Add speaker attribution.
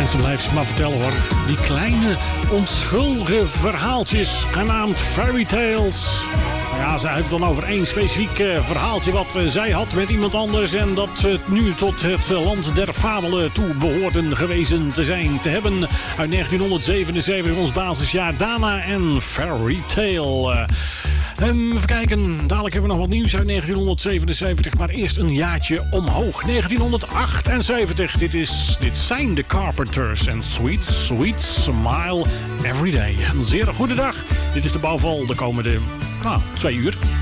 Speaker 1: ze blijft maar vertellen hoor. Die kleine, onschuldige verhaaltjes, genaamd Fairy Tales. Ja, ze heeft het dan over één specifiek verhaaltje wat zij had met iemand anders. En dat nu tot het land der fabelen toe behoorden gewezen te zijn. Te hebben uit 1977, ons basisjaar Dana en Fairy Tale. Even kijken, dadelijk hebben we nog wat nieuws uit 1977. Maar eerst een jaartje omhoog. 1978, dit zijn de Carpenters. En Sweet, Sweet Smile Every Day. Een zeer goede dag. Dit is de bouwval de komende 2 uur.